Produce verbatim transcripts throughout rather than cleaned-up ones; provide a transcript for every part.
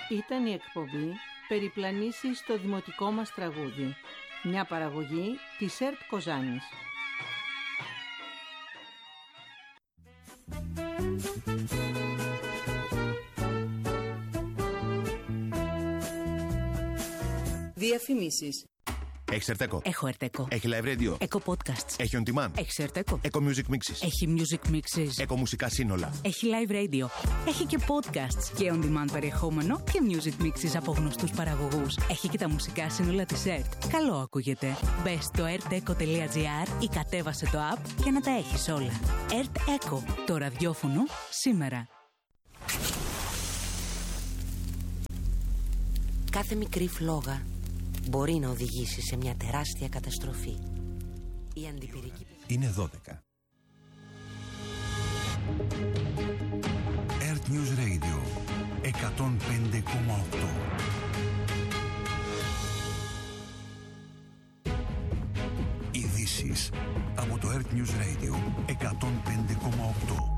Ήταν η εκπομπή «Περιπλανήσεις στο δημοτικό μας τραγούδι», μια παραγωγή της ΕΡΤ Κοζάνης. Διαφημίσεις. Έχεις Ερτέκο? Έχω Ερτέκο. Έχει live radio? Έχω podcasts. Έχει on demand? Έχει Ερτέκο. Eco music mixes? Έχει music mixes. Eco μουσικά σύνολα? Έχει live radio. Έχει και podcasts και on demand περιεχόμενο και music mixes από γνωστούς παραγωγούς. Έχει και τα μουσικά σύνολα της ΕΡΤ. Καλό ακούγεται. Μπες στο ερτέκο τελεία τζι άρ ή κατέβασε το app για να τα έχεις όλα. ΕΡΤ Eco. Το ραδιόφωνο σήμερα. Κάθε μικρή φλόγα μπορεί να οδηγήσει σε μια τεράστια καταστροφή. Η αντιπυρική... Είναι δώδεκα. ΕΡΤ News Radio εκατόν πέντε κόμμα οκτώ. Ειδήσεις από το ΕΡΤ News Radio εκατόν πέντε κόμμα οκτώ.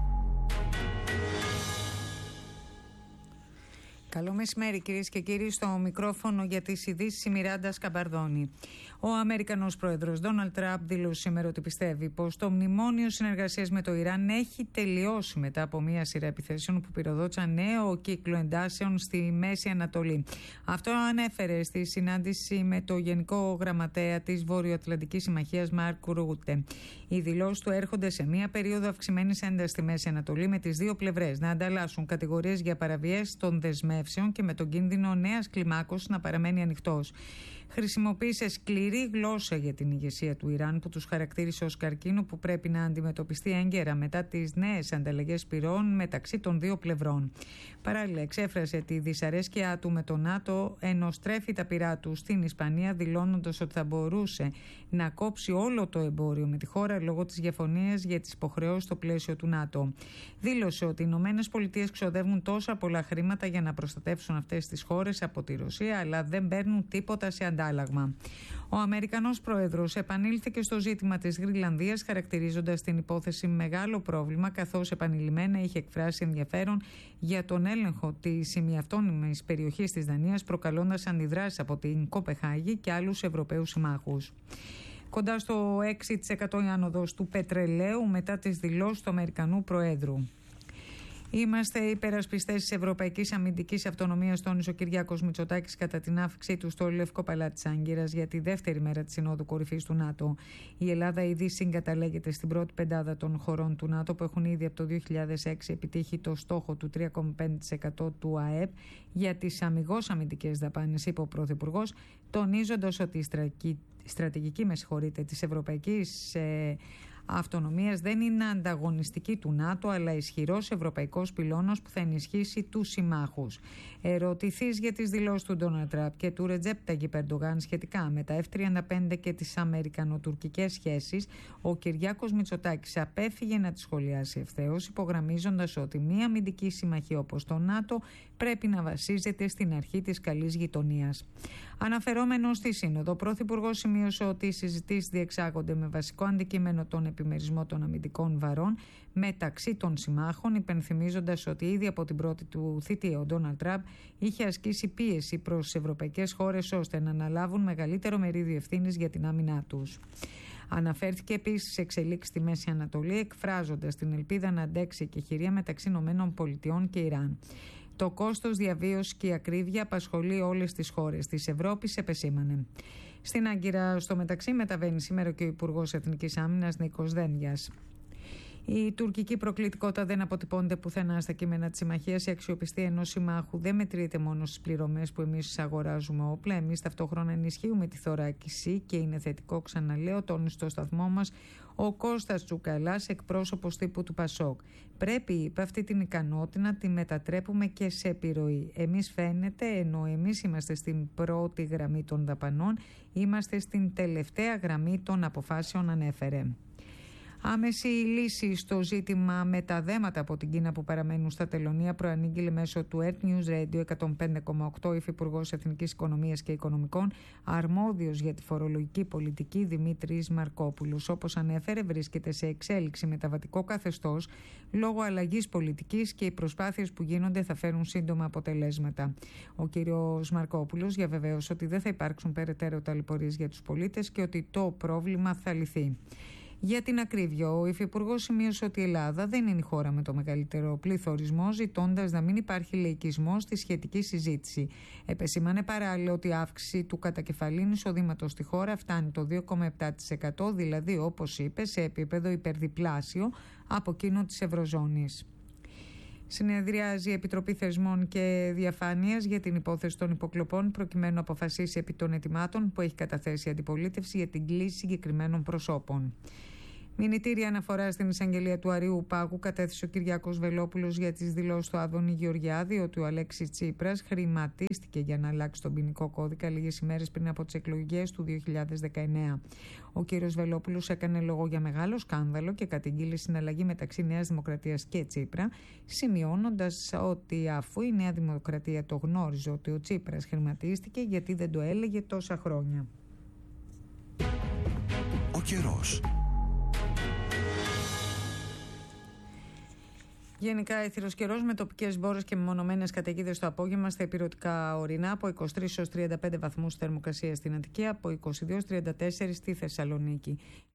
Καλό μεσημέρι κυρίες και κύριοι, στο μικρόφωνο για τις ειδήσεις η Μιράντα Σκαμπαρδόνη. Ο Αμερικανός πρόεδρος Ντόναλντ Τραμπ δήλωσε σήμερα ότι πιστεύει πως το μνημόνιο συνεργασίας με το Ιράν έχει τελειώσει μετά από μια σειρά επιθέσεων που πυροδότησαν νέο κύκλο εντάσεων στη Μέση Ανατολή. Αυτό ανέφερε στη συνάντηση με το Γενικό Γραμματέα της Βορειοατλαντικής Συμμαχίας Μάρκ Ρούτε. Οι δηλώσεις του έρχονται σε μια περίοδο αυξημένης έντασης στη Μέση Ανατολή, με τις δύο πλευρές να ανταλλάσσουν κατηγορίες για παραβίαση των δεσμεύσεων και με τον κίνδυνο νέας κλιμάκωσης να παραμένει ανοιχτός. Χρησιμοποίησε σκληρή γλώσσα για την ηγεσία του Ιράν, που τους χαρακτήρισε ως καρκίνο που πρέπει να αντιμετωπιστεί έγκαιρα μετά τις νέες ανταλλαγές πυρών μεταξύ των δύο πλευρών. Παράλληλα, εξέφρασε τη δυσαρέσκειά του με το ΝΑΤΟ, ενώ στρέφει τα πυρά του στην Ισπανία, δηλώνοντας ότι θα μπορούσε να κόψει όλο το εμπόριο με τη χώρα λόγω της διαφωνίας για τις υποχρεώσεις στο πλαίσιο του ΝΑΤΟ. Δήλωσε ότι οι Ηνωμένες Πολιτείες ξοδεύουν τόσα πολλά χρήματα για να προστατεύσουν αυτές τις χώρες από τη Ρωσία, αλλά δεν παίρνουν τίποτα σε αντάλλαγμα. Ο Αμερικανός πρόεδρος επανήλθε και στο ζήτημα της Γρυλανδίας, χαρακτηρίζοντας την υπόθεση μεγάλο πρόβλημα, καθώς επανειλημμένα είχε εκφράσει ενδιαφέρον για τον έλεγχο της ημιαυτόνυμης περιοχής της Δανίας, προκαλώντας αντιδράσεις από την Κοπεχάγη και άλλους Ευρωπαίους συμμάχους. Κοντά στο έξι τοις εκατό η άνοδος του πετρελαίου μετά τις δηλώσεις του Αμερικανού Προέδρου. Είμαστε υπερασπιστές της Ευρωπαϊκής Αμυντικής Αυτονομίας, τόνισε ο Κυριάκος Μητσοτάκης κατά την άφηξή του στο Λευκό Παλάτι της Άγκυρας για τη δεύτερη μέρα της Συνόδου Κορυφής του ΝΑΤΟ. Η Ελλάδα ήδη συγκαταλέγεται στην πρώτη πεντάδα των χωρών του ΝΑΤΟ, που έχουν ήδη από το δύο χιλιάδες έξι επιτύχει το στόχο του τρία κόμμα πέντε τοις εκατό του ΑΕΠ για τις αμιγώς αμυντικές δαπάνες, είπε ο Πρωθυπουργός, τονίζοντας ότι η στρατηγική με συγχωρείτε, της Ευρωπαϊκής ε, Αυτονομίας δεν είναι ανταγωνιστική του ΝΑΤΟ, αλλά ισχυρός ευρωπαϊκός πυλώνας που θα ενισχύσει τους συμμάχους. Ερωτηθείς για τις δηλώσεις του Ντόναλντ Τραμπ και του Ρετζέπ Ταγιπ Ερντογάν σχετικά με τα εφ τριάντα πέντε και τις αμερικανοτουρκικές σχέσεις, ο Κυριάκος Μητσοτάκης απέφυγε να τις σχολιάσει ευθέως, υπογραμμίζοντας ότι μια αμυντική συμμαχία όπως το ΝΑΤΟ πρέπει να βασίζεται στην αρχή της καλής γειτονίας. Αναφερόμενο στη Σύνοδο, ο Πρωθυπουργός σημείωσε ότι οι συζητήσεις διεξάγονται με βασικό αντικείμενο τον επιμερισμό των αμυντικών βαρών μεταξύ των συμμάχων, υπενθυμίζοντας ότι ήδη από την πρώτη του θητεία ο Ντόναλντ Τραμπ είχε ασκήσει πίεση προς τις ευρωπαϊκές χώρες ώστε να αναλάβουν μεγαλύτερο μερίδιο ευθύνης για την άμυνά τους. Αναφέρθηκε επίσης σε εξελίξεις στη Μέση Ανατολή, εκφράζοντας την ελπίδα να αντέξει η εκεχηρία μεταξύ Ηνωμένων Πολιτειών και Ιράν. Το κόστος διαβίωσης και η ακρίβεια απασχολεί όλες τις χώρες της Ευρώπης, επεσήμανε. Στην Άγκυρα, στο μεταξύ, μεταβαίνει σήμερα και ο Υπουργός Εθνικής Άμυνας Νίκος Δένδιας. Η τουρκική προκλητικότητα δεν αποτυπώνεται πουθενά στα κείμενα της συμμαχίας. Η αξιοπιστία ενός συμμάχου δεν μετριείται μόνο στις πληρωμές που εμείς αγοράζουμε όπλα. Εμείς ταυτόχρονα ενισχύουμε τη θωράκιση και είναι θετικό, ξαναλέω, τόνισε στο σταθμό μας ο Κώστας Τσουκαλάς, εκπρόσωπος τύπου του Πασόκ. Πρέπει, είπε, αυτή την ικανότητα να τη μετατρέπουμε και σε επιρροή. Εμείς φαίνεται, ενώ εμείς είμαστε στην πρώτη γραμμή των δαπανών, είμαστε στην τελευταία γραμμή των αποφάσεων, ανέφερε. Άμεση λύση στο ζήτημα με τα δέματα από την Κίνα που παραμένουν στα τελωνεία προανήγγειλε μέσω του Earth News Radio εκατόν πέντε κόμμα οκτώ ο Υφυπουργός Εθνικής Οικονομίας και Οικονομικών, αρμόδιος για τη φορολογική πολιτική Δημήτρης Μαρκόπουλος. Όπως ανέφερε, βρίσκεται σε εξέλιξη μεταβατικό καθεστώς λόγω αλλαγής πολιτικής και οι προσπάθειες που γίνονται θα φέρουν σύντομα αποτελέσματα. Ο κύριος Μαρκόπουλος διαβεβαίωσε ότι δεν θα υπάρξουν περαιτέρω ταλαιπωρίες για τους πολίτες και ότι το πρόβλημα θα λυθεί. Για την ακρίβεια, ο Υφυπουργός σημείωσε ότι η Ελλάδα δεν είναι η χώρα με το μεγαλύτερο πληθωρισμό, ζητώντας να μην υπάρχει λαϊκισμός στη σχετική συζήτηση. Επεσήμανε παράλληλα ότι η αύξηση του κατακεφαλήν εισοδήματος στη χώρα φτάνει το δύο κόμμα επτά τοις εκατό, δηλαδή, όπως είπε, σε επίπεδο υπερδιπλάσιο από εκείνο της Ευρωζώνης. Συνεδριάζει η Επιτροπή Θεσμών και Διαφάνειας για την υπόθεση των υποκλοπών, προκειμένου να αποφασίσει επί των αιτημάτων που έχει καταθέσει η αντιπολίτευση για την κλίση συγκεκριμένων προσώπων. Μηνυτήρια αναφορά στην εισαγγελία του Αριού Πάγου κατέθεσε ο Κυριάκος Βελόπουλος για τις δηλώσεις του Άδωνη Γεωργιάδη ότι ο Αλέξης Τσίπρας χρηματίστηκε για να αλλάξει τον ποινικό κώδικα λίγες ημέρες πριν από τις εκλογές του δύο χιλιάδες δεκαεννέα. Ο κύριος Βελόπουλος έκανε λόγο για μεγάλο σκάνδαλο και κατηγγείλει συναλλαγή μεταξύ Νέας Δημοκρατίας και Τσίπρα, σημειώνοντας ότι αφού η Νέα Δημοκρατία το γνώριζε ότι ο Τσίπρας χρηματίστηκε, γιατί δεν το έλεγε τόσα χρόνια. Ο καιρός. Γενικά, έθυρος καιρός με τοπικές μπόρες και μεμονωμένες καταιγίδες το απόγευμα στα ηπειρωτικά ορεινά, από είκοσι τρεις έως τριάντα πέντε βαθμούς θερμοκρασία στην Αττική, από είκοσι δύο έως τριάντα τέσσερα στη Θεσσαλονίκη.